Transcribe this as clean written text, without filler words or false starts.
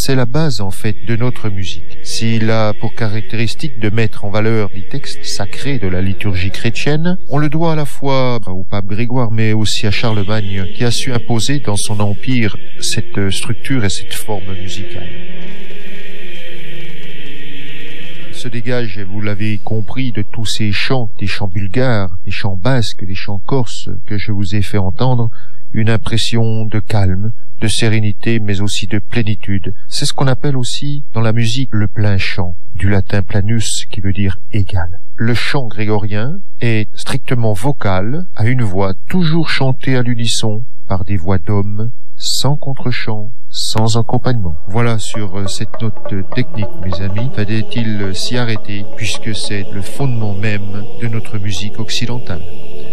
c'est la base en fait de notre musique. S'il a pour caractéristique de mettre en valeur les textes sacrés de la liturgie chrétienne, on le doit à la fois au pape Grégoire mais aussi à Charlemagne qui a su imposer dans son empire cette structure et cette forme musicale. Se dégage, vous l'avez compris, de tous ces chants, des chants bulgares, des chants basques, des chants corses que je vous ai fait entendre, une impression de calme, de sérénité, mais aussi de plénitude. C'est ce qu'on appelle aussi dans la musique le plein chant, du latin planus qui veut dire égal. Le chant grégorien est strictement vocal, à une voix toujours chantée à l'unisson par des voix d'hommes, sans contre-chant, sans accompagnement. Voilà, sur cette note technique, mes amis, fallait-il s'y arrêter, puisque c'est le fondement même de notre musique occidentale.